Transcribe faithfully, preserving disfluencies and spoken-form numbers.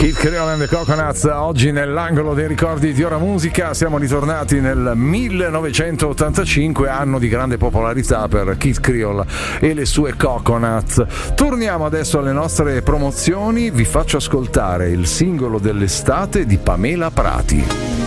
Kid Creole and the Coconuts, oggi nell'angolo dei ricordi di Ora Musica. Siamo ritornati nel millenovecentottantacinque, anno di grande popolarità per Kid Creole e le sue Coconuts. Torniamo adesso alle nostre promozioni, vi faccio ascoltare il singolo dell'estate di Pamela Prati.